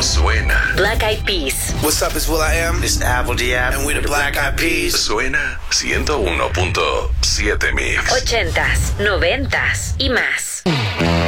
Suena. Black Eyed Peas. What's up, it's will.i.am. It's Apple Diab. And we're the Black Eyed Peas. Suena 101.7 Mix. 80s, 90s y más.